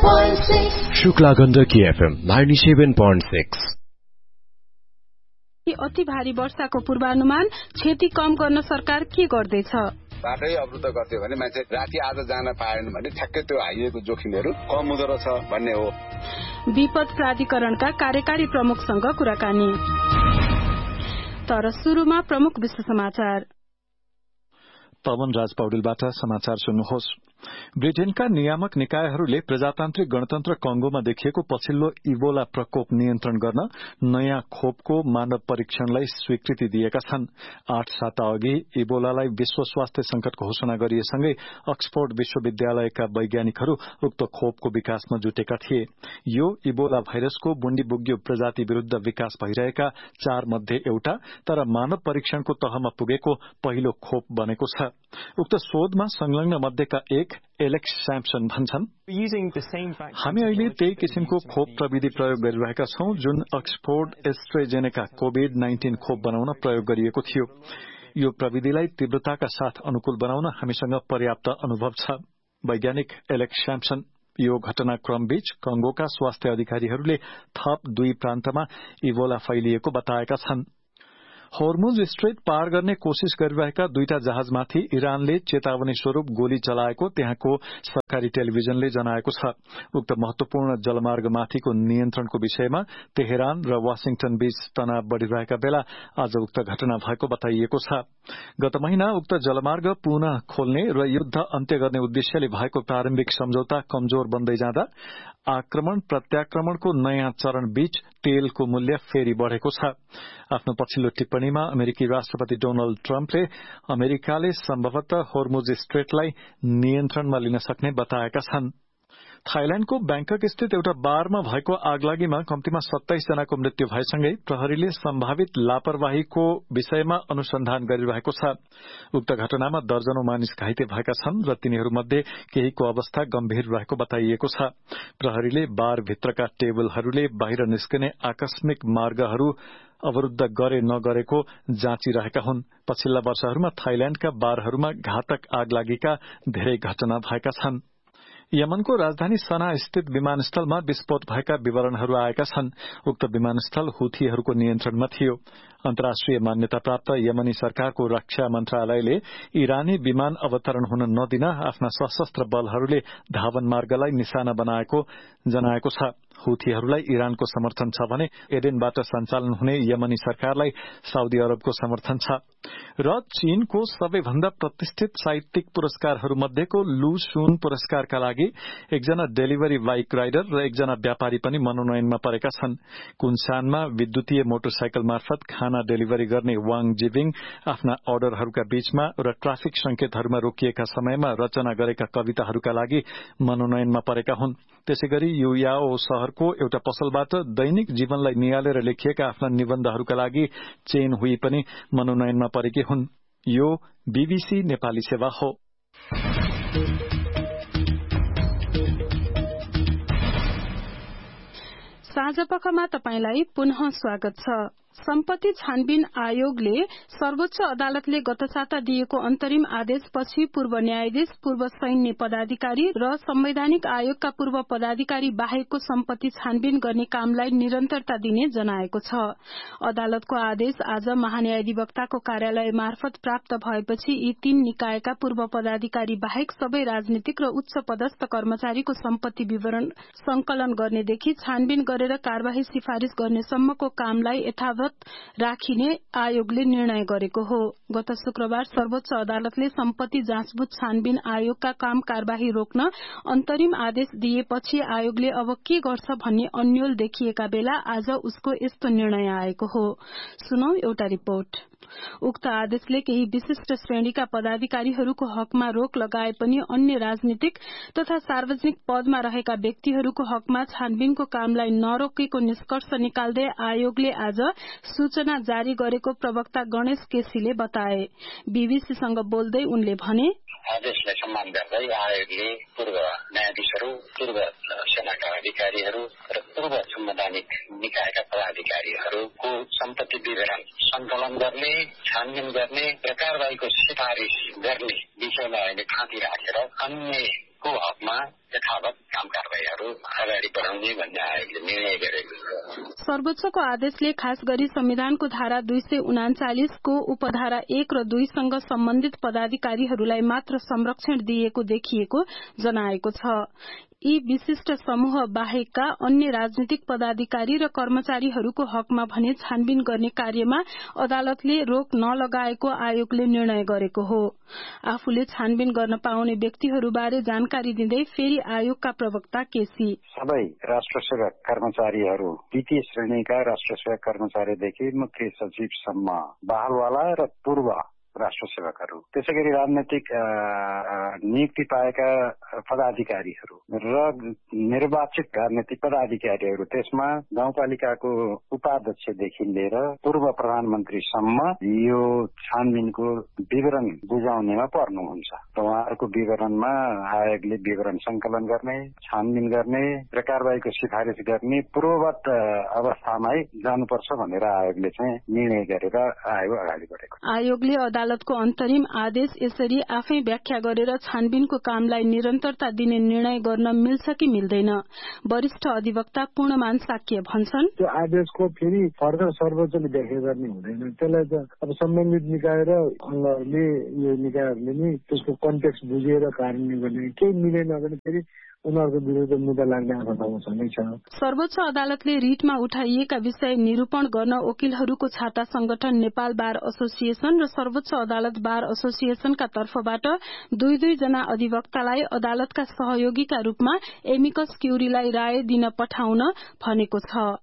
97.6 Shukla Gandaki FM 97.6। अति भारी वर्षाको पूर्वानुमान, क्षति कम गर्न सरकार के गर्दैछ? बाटै अवरुद्ध गर्थ्यो भने मान्छे राति आज जान पाएन भने ठ्याक्कै त्यो हाइवेको जोखिमहरू कम हुँदो रहेछ भन्ने हो। विपद प्राधिकरणका कार्यकारी प्रमुखसँग कुराकानी। तर सुरुमा प्रमुख विश्व समाचार। पवन राज पौडेलबाट समाचार सुन्नुहोस्। ब्रिटेनका नियामक निकायहरूले प्रजातान्त्रिक गणतन्त्र कंगोमा देखिएको पछिल्लो इबोला प्रकोप नियन्त्रण गर्न नयाँ खोपको मानव परीक्षणलाई स्वीकृति दिएका छन्। 8 साता अघि इबोलालाई विश्व स्वास्थ्य संकटको घोषणा गरिएसँगै अक्सफोर्ड विश्वविद्यालयका वैज्ञानिकहरू उक्त खोपको विकासमा जुटेका थिए। यो इबोला भाइरसको बुण्डीबुग्यो प्रजाति विरूद्ध विकास भइरहेका 4 मध्ये एउटा, तर मानव परीक्षणको तहमा पुगेको पहिलो खोप बनेको छ। उक्त शोधमा संलग्न मध्येका एक एलेक्स स्याम्पसन भन्छन्, हामी अहिले त्यही किसिमको खोप प्रविधि प्रयोग गरिरहेका छौं जुन अक्सफोर्ड एस्ट्रेजेनेका कोभिड-19 खोप बनाउन प्रयोग गरिएको थियो। यो प्रविधिलाई तीव्रताका साथ अनुकूल बनाउन हामीसँग पर्याप्त अनुभव छ। वैज्ञानिक एलेक्स स्याम्पसन यो घटनाक्रमबीच कंगोका स्वास्थ्य अधिकारीहरूले थप 2 प्रान्तमा इबोला फैलिएको बताएका छन्। होर्मुज स्ट्रेट पार गर्ने कोशिश गरिरहेका 2टा जहाजमाथि इरानले चेतावनी स्वरूप गोली चलाएको त्यहाँको सरकारी टेलिभिजनले जनाएको छ। उक्त महत्वपूर्ण जलमार्गमाथिको नियन्त्रणको विषयमा तेहरान र वाशिंगटन बीच तनाव बढ़िरहेका बेला आज उक्त घटना भएको बताइएको छ। गत महिना उक्त जलमार्ग पुनः खोल्ने र युद्ध अन्त्य गर्ने उद्देश्यले भएको प्रारम्भिक सम्झौता कमजोर बन्दै जाँदा आक्रमण प्रत्याक्रमणको नयाँ चरण बीच तेलको मूल्य फेरि बढ़ेको छ। आफ्नो पछिल्लो टिप्पणीमा अमेरिकी राष्ट्रपति डोनाल्ड ट्रम्पले अमेरिकाले सम्भवतः होर्मुज स्ट्रेटलाई नियन्त्रणमा लिन सक्ने बताएका छन्। थाइल्याण्डको ब्याङ्कक स्थित एउटा बारमा भएको आगलागीमा कम्तीमा 27 जनाको मृत्यु भएसँगै प्रहरीले सम्भावित लापरवाहीको विषयमा अनुसन्धान गरिरहेको छ। उक्त घटनामा दर्जनौं मानिस घाइते भएका छन् र तिनीहरूमध्ये केहीको अवस्था गम्भीर रहेको बताइएको छ। प्रहरीले बारभित्रका टेबलहरूले बाहिर निस्कने आकस्मिक मार्गहरू अवरुद्ध गरे नगरेको जाँचिरहेका हुन्। पछिल्ला वर्षहरूमा थाइल्याण्डका बारहरूमा घातक आगलागीका धेरै घटना भएका छन्। यमनको राजधानी सना स्थित विमानस्थलमा विस्फोट भएका विवरणहरू आएका छन्। उक्त विमानस्थल हुथीहरूको नियन्त्रणमा थियो। अन्तर्राष्ट्रिय मान्यता प्राप्त यमनी सरकारको रक्षा मन्त्रालयले इरानी विमान अवतरण हुन नदिन आफ्ना सशस्त्र बलहरूले धावन मार्गलाई निशाना बनाएको जनाएको छ। हुथीहरूलाई इरानको समर्थन छ भने एडेनबाट सञ्चालन हुने यमनी सरकारलाई साउदी अरबको समर्थन छ। र चीनको सबैभन्दा प्रतिष्ठित साहित्यिक पुरस्कारहरूमध्येको लु सुन पुरस्कारका लागि एकजना डेलिभरी बाइक राइडर र एकजना व्यापारी पनि मनोनयनमा परेका छन्। कुनसानमा विद्युतीय मोटरसाइकल मार्फत खाना डेलिभरी गर्ने वाङ जिबिङ आफ्ना अर्डरहरूका बीचमा र ट्राफिक संकेतहरूमा रोकिएका समयमा रचना गरेका कविताहरूका लागि मनोनयनमा परेका हुन्। त्यसैगरी युयाओ शहरको एउटा पसलबाट दैनिक जीवनलाई निहालेर लेखिएका आफ्ना निबन्धहरूका लागि चेन हुई पनि मनोनयनमा परेकी हुन्। यो बीबीसी नेपाली सेवा हो। साँझपखमा तपाईंलाई पुनः स्वागत छ। सम्पत्ति छानबिन आयोगले सर्वोच्च अदालतले गत साता दिएको अन्तरिम आदेशपछि पूर्व न्यायाधीश, पूर्व सैन्य पदाधिकारी र संवैधानिक आयोगका पूर्व पदाधिकारी बाहेकको सम्पत्ति छानबिन गर्ने कामलाई निरन्तरता दिने जनाएको छ। अदालतको आदेश आज महान्यायाधिवक्ताको कार्यालय मार्फत प्राप्त भएपछि यी 3 निकायका पूर्व पदाधिकारी बाहेक सबै राजनीतिक र उच्च पदस्थ कर्मचारीको सम्पत्ति विवरण संकलन गर्नेदेखि छानबिन गरेर कार्यवाही सिफारिश गर्नेसम्मको कामलाई यथावत राखिने आयोगले निर्णय गरेको हो। गत शुक्रबार सर्वोच्च अदालतले सम्पत्ति जाँचबुझ छानबिन आयोगका काम कार्यवाही रोक्न अन्तरिम आदेश दिएपछि आयोगले अब के गर्छ भन्ने अन्यल देखिएका बेला आज उसको यस्तो निर्णय आएको हो। सुनौ एउटा रिपोर्ट। उक्त आदेशले केही विशिष्ट श्रेणीका पदाधिकारीहरूको हकमा रोक लगाए पनि अन्य राजनीतिक तथा सार्वजनिक पदमा रहेका व्यक्तिहरूको हकमा छानबिनको कामलाई नरोकेको निष्कर्ष निकाल्दै आयोगले आज सूचना जारी गरेको प्रवक्ता गणेश केसीले बताए। बीबीसीसँग बोल्दै उनले भने, आदेशलाई सम्मान गर्दै आयोगले पूर्व न्यायाधीशहरू, पूर्व सेनाका अधिकारीहरू र पूर्व संवैधानिक निकायका पदाधिकारीहरूको सम्पत्ति विवरण संकलन गर्ने, छानबिन गर्ने र कारबाहीको सिफारिश गर्ने विषयमा अहिले थाँती राखेर अन्य को हकमा यथावत काम कारबाहीहरू अगाडि बढाउने भन्ने आयोगले निर्णय गरेको छ। सर्वोच्चको आदेशले खास गरी संविधानको धारा 239 को उपधारा 1 र 2 सँग सम्बन्धित पदाधिकारीहरूलाई मात्र संरक्षण दिएको देखिएको जनाएको छ। यी विशिष्ट समूह बाहेकका अन्य राजनीतिक पदाधिकारी र कर्मचारीहरूको हकमा भने छानबिन गर्ने कार्यमा अदालतले रोक नलगाएको आयोगले निर्णय गरेको हो। आफूले छानबिन गर्न पाउने व्यक्तिहरूबारे जानकारी दिँदै फेरि आयोगका प्रवक्ता केसी सबै राष्ट्र सेवक कर्मचारीहरू द्वितीय श्रेणीका राष्ट्र सेवक कर्मचारीदेखि मुख्य सचिवसम्म बहालवाला र पूर्व राष्ट्र सेवकहरू, त्यसै गरी राजनैतिक नियुक्ति पाएका पदाधिकारीहरू र निर्वाचित राजनैतिक पदाधिकारीहरू, त्यसमा गाउँपालिकाको उपाध्यक्षदेखि लिएर पूर्व प्रधानमन्त्रीसम्म यो छानबिनको विवरण बुझाउनेमा पर्नुहुन्छ। र उहाँहरूको विवरणमा आयोगले विवरण संकलन गर्ने, छानबिन गर्ने र कारबाहीको सिफारिस गर्ने पूर्ववत अवस्थामै जानुपर्छ भनेर आयोगले चाहिँ निर्णय गरेर आयोग अगाडि बढेको। आयोगले अदालतको अन्तरिम आदेश यसरी आफै व्याख्या गरेर छानबिनको कामलाई निरन्तरता दिने निर्णय गर्न मिल्छ कि मिल्दैन? वरिष्ठ अधिवक्ता पूर्णमान साक्य भन्छन्, त्यो आदेशको फेरि फर्दर सर्वोच्चले व्याख्या गर्ने हुँदैन। त्यसलाई त अब सम्बन्धित निकाय र अङ्गहरूले यो निकायहरूले नै त्यसको कन्टेक्स्ट बुझेर कार्यान्वयन गर्ने, केही मिलेन भने फेरि उनीहरूको विरुद्ध मुद्दा लाग्ने आशंका छँदै छ। सर्वोच्च अदालतले रिटमा उठाइएका विषय निरूपण गर्न वकिलहरूको छाता संगठन नेपाल बार एसोसिएसन र सर्वोच्च अदालत बार एसोसिएसनका तर्फबाट दुई जना अधिवक्तालाई अदालतका सहयोगीका रूपमा एमिकस क्युरीलाई राय दिन पठाउन भनेको छ।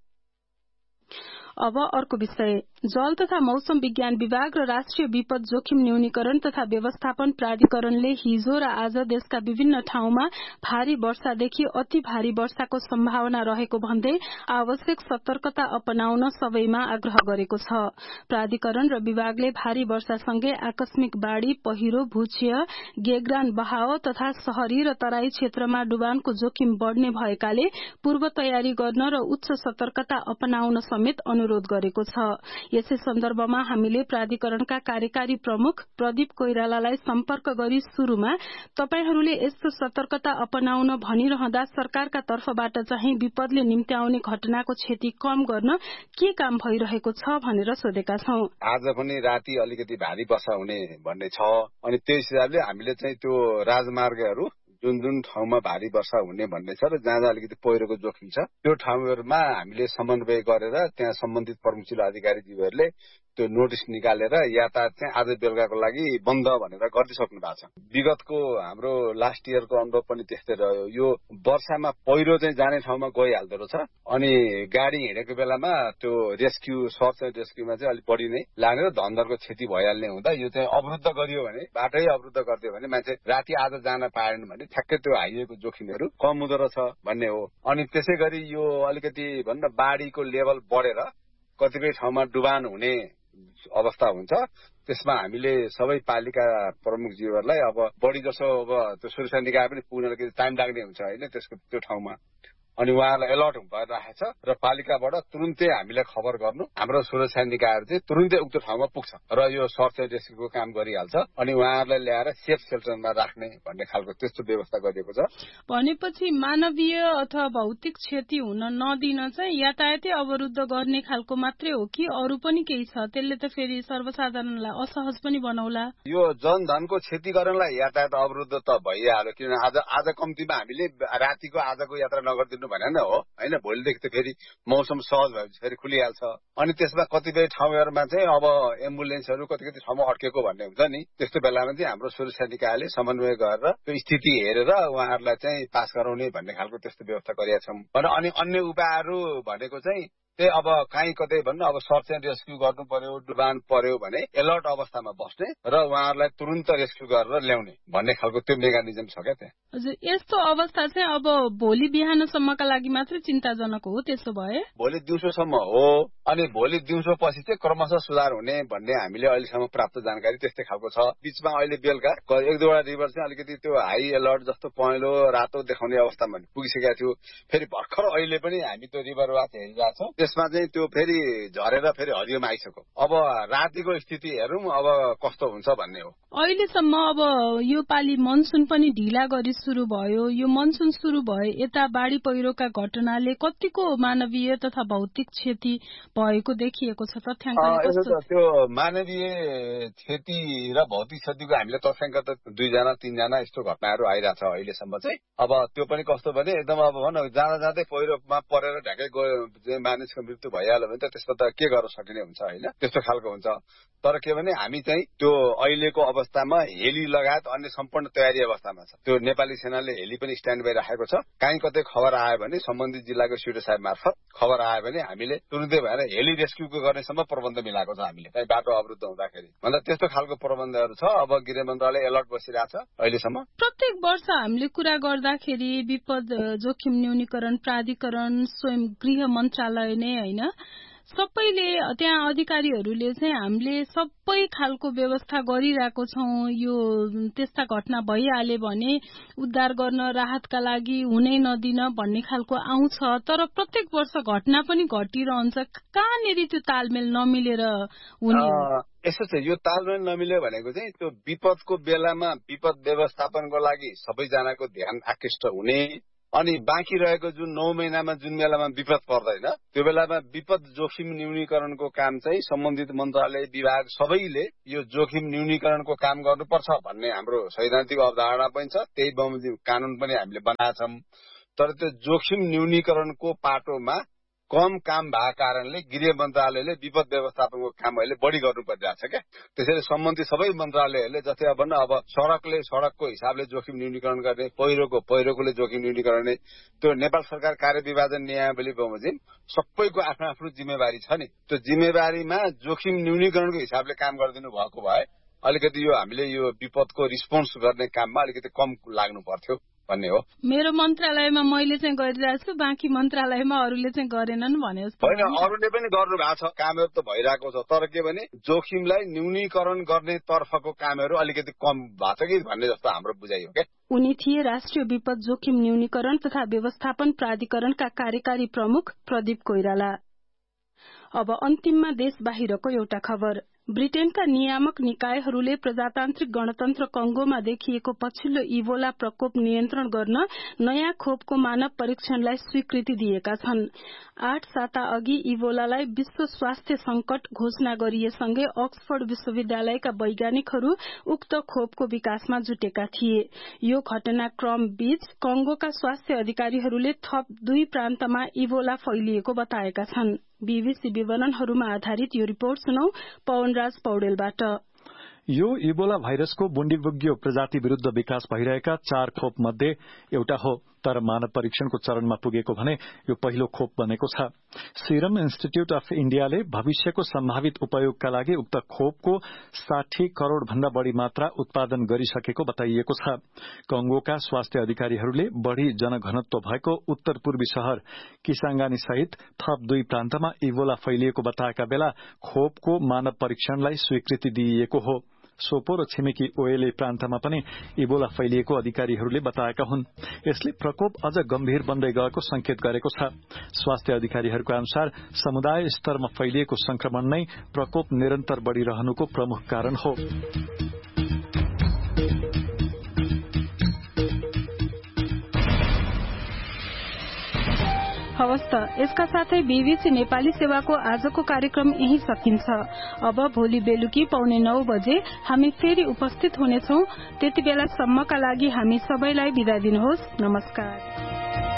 अब अर्को विषय, जल तथा मौसम विज्ञान विभाग र राष्ट्रिय विपद जोखिम न्यूनीकरण तथा व्यवस्थापन प्राधिकरणले हिजो र आज देशका विभिन्न ठाउँमा भारी वर्षादेखि अति भारी वर्षाको सम्भावना रहेको भन्दै आवश्यक सतर्कता अपनाउन सबैमा आग्रह गरेको छ। प्राधिकरण र विभागले भारी वर्षासँगै आकस्मिक बाढ़ी, पहिरो, भूक्षय, गेग्रान बहाव तथा शहरी र तराई क्षेत्रमा डुबानको जोखिम बढ़ने भएकाले पूर्व तयारी गर्न र उच्च सतर्कता अपनाउन समेत अनुरोध गरेको छ। यसै सन्दर्भमा हामीले प्राधिकरणका कार्यकारी प्रमुख प्रदीप कोइरालालाई सम्पर्क गरी शुरूमा तपाईहरूले यस्तो सतर्कता अपनाउन भनिरहँदा सरकारका तर्फबाट चाहिँ विपदले निम्त्याउने घटनाको क्षति कम गर्न के काम भइरहेको छ भनेर सोधेका छौं। आज पनि राति अलिकति भारी वर्षा हुने भन्ने छ, अनि त्यही हिसाबले हामीले चाहिँ त्यो राजमार्गहरू जुन ठाउँमा भारी वर्षा हुने भन्ने छ र जहाँ अलिकति पहिरोको जोखिम छ त्यो ठाउँहरूमा हामीले समन्वय गरेर त्यहाँ सम्बन्धित प्रमुख जिल्ला अधिकारीज्यूहरूले त्यो नोटिस निकालेर यातायात चाहिँ आज बेलुकाको लागि बन्द भनेर गरिदिइसक्नु भएको छ। विगतको हाम्रो लास्ट इयरको अनुभव पनि त्यस्तै रह्यो। यो वर्षामा पहिरो चाहिँ जाने ठाउँमा गइहाल्दो रहेछ, अनि गाडी हिँडेको बेलामा त्यो रेस्क्यू सर्च एन्ड रेस्क्यूमा चाहिँ अलिक बढी नै लाग्ने र धनधरको क्षति भइहाल्ने हुँदा यो चाहिँ अवरुद्ध गरियो भने, बाटै अवरुद्ध गरिदियो भने मान्छे राति आज जान पाएन भने ठ्याक्कै त्यो हाइवेको जोखिमहरू कम हुँदो रहेछ भन्ने हो। अनि त्यसै गरी यो अलिकति भन्न बाढीको लेभल बढेर कतिपय ठाउँमा डुबान हुने अवस्था हुन्छ। त्यसमा हामीले सबै पालिका प्रमुखज्यूहरूलाई अब बढी जसो अब त्यो सुरक्षा निकाय पनि पुग्न टाइम लाग्ने हुन्छ होइन त्यसको त्यो ठाउँमा, अनि उहाँहरूलाई अलर्ट भएर राखेको छ र पालिकाबाट तुरुन्तै हामीलाई खबर गर्नु, हाम्रो सुरक्षा निकायहरू चाहिँ तुरुन्तै उक्त ठाउँमा पुग्छ र यो सर्च एन्ड रेस्क्यूको काम गरिहाल्छ, अनि उहाँहरूलाई ल्याएर सेफ सेल्टरमा राख्ने भन्ने खालको त्यस्तो व्यवस्था गरिएको छ। भनेपछि मानवीय अथवा भौतिक क्षति हुन नदिन चाहिँ यातायातै अवरुद्ध गर्ने खालको मात्रै हो कि अरू पनि केही छ? त्यसले त फेरि सर्वसाधारणलाई असहज पनि बनाउला। यो जनधनको क्षति गर्नलाई यातायात अवरुद्ध त भइहाल्यो, किनभने आज कम्तीमा हामीले रातिको आजको यात्रा नगरिदिनु भने नै हो होइन। भोलिदेखि त फेरि मौसम सहज भएपछि फेरि खुलिहाल्छ, अनि त्यसमा कतिपय ठाउँहरूमा चाहिँ अब एम्बुलेन्सहरू कति ठाउँमा अड्केको भन्ने हुन्छ नि, त्यस्तो बेलामा चाहिँ हाम्रो सुरक्षा निकायले समन्वय गरेर त्यो स्थिति हेरेर उहाँहरूलाई चाहिँ पास गराउने भन्ने खालको त्यस्तो व्यवस्था गरेका छौँ। अनि अन्य उपायहरू भनेको चाहिँ त्यही अब कहीँ कतै भन्नु अब सर्च एन्ड रेस्क्यू गर्नु पर्यो, डुबान पर्यो भने अलर्ट अवस्थामा बस्ने र उहाँहरूलाई तुरुन्त रेस्क्यू गरेर ल्याउने भन्ने खालको त्यो मेकानिजम छ क्या त्यहाँ। हजुर, यस्तो अवस्था चाहिँ अब भोलि बिहानसम्मका लागि मात्रै चिन्ताजनक हो? त्यसो भए भोलि दिउँसोसम्म हो, अनि भोलि दिउँसो पछि चाहिँ क्रमशः सुधार हुने भन्ने हामीले अहिलेसम्म प्राप्त जानकारी त्यस्तै खालको छ। बीचमा अहिले बेलुका एक दुईवटा रिभर चाहिँ अलिकति त्यो हाई अलर्ट जस्तो पहेँलो रातो देखाउने अवस्थामा पुगिसकेका थियो। फेरि भर्खर अहिले पनि हामी त्यो रिभर वाच हेरिरहेको छौँ, त्यसमा चाहिँ त्यो फेरि झरेर फेरि हरियोमा आइसक्यो। अब रातिको स्थिति हेरौँ अब कस्तो हुन्छ भन्ने हो। अहिलेसम्म अब यो पालि मनसुन पनि ढिला गरी सुरु भयो। यो मनसुन सुरु भए यता बाढी पहिरोका घटनाले कतिको मानवीय तथा भौतिक क्षति भएको देखिएको छ? तथ्याङ्कले कस्तो? त्यो मानवीय क्षति र भौतिक क्षतिको हामीले तथ्याङ्क त 2-3 जना यस्तो घटनाहरू आइरहेछ अहिलेसम्म चाहिँ। अब त्यो पनि कस्तो भने एकदम अब भनौँ जाँदै पहिरोमा परेर ढ्याकै गयो मानिसको मृत्यु भइहाल्यो भने त त्यसमा त के गर्न सकिने हुन्छ होइन, त्यस्तो खालको हुन्छ। तर के भने हामी चाहिँ त्यो अहिलेको अवस्थामा हेली लगायत अन्य सम्पूर्ण तयारी अवस्थामा छ। त्यो नेपाली सेनाले हेली पनि स्ट्यान्ड बाई राखेको छ। काहीँ कतै खबर आयो भने सम्बन्धित जिल्लाको सिडो साहेब मार्फत खबर आयो भने हामीले तुरुन्तै भएर हेली रेस्क्युको गर्नेसम्म प्रबन्ध मिलाएको छ हामीले, कहीँ बाटो अवरुद्ध हुँदाखेरि भन्दा त्यस्तो खालको प्रबन्धहरू छ। अब गृह मन्त्रालय अलर्ट बसिरहेछ अहिलेसम्म। प्रत्येक वर्ष हामीले कुरा गर्दाखेरि विपद जोखिम न्यूनीकरण प्राधिकरण स्वयं गृह मन्त्रालय नै होइन, सबैले त्यहाँ अधिकारीहरूले चाहिँ हामीले सबै खालको व्यवस्था गरिरहेको छौं, यो त्यस्ता घटना भइहाले भने उद्धार गर्न राहतका लागि हुनै नदिन भन्ने खालको आउँछ। तर प्रत्येक वर्ष घटना पनि घटिरहन्छ। कहाँनिर त्यो तालमेल नमिलेर हुने? यसो छ, यो तालमेल नमिल्यो भनेको चाहिँ त्यो विपदको बेलामा विपद व्यवस्थापनको लागि सबैजनाको ध्यान आकृष्ट हुने, अनि बाँकी रहेको जुन 9 महिनामा जुन बेलामा विपद पर्दैन त्यो बेलामा विपद जोखिम न्यूनीकरणको काम चाहिँ सम्बन्धित मन्त्रालय विभाग सबैले यो जोखिम न्यूनीकरणको काम गर्नुपर्छ भन्ने हाम्रो सैद्धान्तिक अवधारणा पनि छ। त्यही बमोजिम कानून पनि हामीले बनाएका छौं। तर त्यो जोखिम न्यूनीकरणको पाटोमा कम काम भएको कारणले गृह मन्त्रालयले विपद व्यवस्थापनको काम अहिले बढी गर्नु परिरहेछ क्या। त्यसैले सम्बन्धित सबै मन्त्रालयहरूले जस्तै अब सड़कले सड़कको हिसाबले जोखिम न्यूनीकरण गर्ने, पहिरोकोले जोखिम न्यूनीकरण गर्ने, त्यो नेपाल सरकार कार्यविभाजन नियमावली बमोजिम सबैको आफ्नो आफ्नो जिम्मेवारी छ नि। त्यो जिम्मेवारीमा जोखिम न्यूनीकरणको हिसाबले काम गरिदिनु भएको भए अलिकति यो हामीले यो विपदको रिस्पोन्स गर्ने काममा अलिकति कम लाग्नु पर्थ्यो भन्ने हो। मेरो मन्त्रालयमा मैले चाहिँ गरिरहेको छु, बाँकी मन्त्रालयमा अरूले चाहिँ गरेनन् भने जस्तो होइन। अरूले पनि गर्नु भएको छ, कामहरू त भइरहेको छ। तर के भने जोखिमलाई न्यूनीकरण गर्ने तर्फको कामहरू अलिकति कम भएको छ कि भन्ने जस्तो हाम्रो बुझाइ हो क्या। उनी थिए राष्ट्रिय विपद जोखिम न्यूनीकरण तथा व्यवस्थापन प्राधिकरणका कार्यकारी प्रमुख प्रदीप कोइराला। अब अन्तिममा देश बाहिरको एउटा खबर। ब्रिटेनका नियामक निकायहरूले प्रजातान्त्रिक गणतन्त्र कंगोमा देखिएको पछिल्लो इबोला प्रकोप नियन्त्रण गर्न नयाँ खोपको मानव परीक्षणलाई स्वीकृति दिएका छन्। 8 साता अघि इबोलालाई विश्व स्वास्थ्य संकट घोषणा गरिएसँगै अक्सफोर्ड विश्वविद्यालयका वैज्ञानिकहरू उक्त खोपको विकासमा जुटेका थिए। यो घटनाक्रम बीच कंगोका स्वास्थ्य अधिकारीहरूले थप 2 प्रान्तमा इबोला फैलिएको बताएका छन्। बीबीसी विवरणहरूमा आधारित यो रिपोर्ट सुनौ पवनराज पौडेलबाट। यो इबोला भाइरसको बुन्डीबुग्यो प्रजाति विरूद्ध विकास भइरहेका 4 खोप मध्ये एउटा हो, तर मानव परीक्षणको चरणमा पुगेको भने यो पहिलो खोप बनेको छ। सीरम इन्स्टिट्यूट अफ इण्डियाले भविष्यको सम्भावित उपयोगका लागि उक्त खोपको 60 करोड़ भन्दा बढ़ी मात्रा उत्पादन गरिसकेको बताइएको छ। कंगोका स्वास्थ्य अधिकारीहरूले बढ़ी जनघनत्व भएको उत्तर पूर्वी शहर किसांगानी सहित थप 2 प्रान्तमा इबोला फैलिएको बताएका बेला खोपको मानव परीक्षणलाई स्वीकृति दिइएको हो। सोपो र छिमेकी ओएले प्रान्तमा पनि इबोला फैलिएको अधिकारीहरूले बताएका हुन्। यसले प्रकोप अझ गम्भीर बन्दै गएको संकेत गरेको छ। स्वास्थ्य अधिकारीहरूको अनुसार समुदाय स्तरमा फैलिएको संक्रमण नै प्रकोप निरन्तर बढ़िरहनुको प्रमुख कारण हो। हवस् त, यसका साथै बीबीसी नेपाली सेवाको आजको कार्यक्रम यही सकिन्छ। अब भोलि बेलुकी 9:15 बजे हामी फेरि उपस्थित हुनेछौं। त्यति बेलासम्मका लागि हामी सबैलाई बिदा दिनुहोस्। नमस्कार।